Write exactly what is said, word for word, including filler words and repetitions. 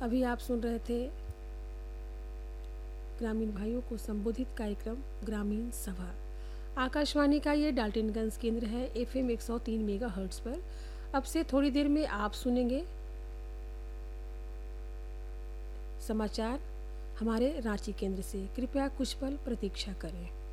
अभी आप सुन रहे थे ग्रामीण भाइयों को संबोधित कार्यक्रम ग्रामीण सभा। आकाशवाणी का ये डाल्टनगंज केंद्र है एफ एम एक सौ तीन मेगा हर्ट्स पर। अब से थोड़ी देर में आप सुनेंगे समाचार हमारे रांची केंद्र से। कृपया कुछ पल प्रतीक्षा करें।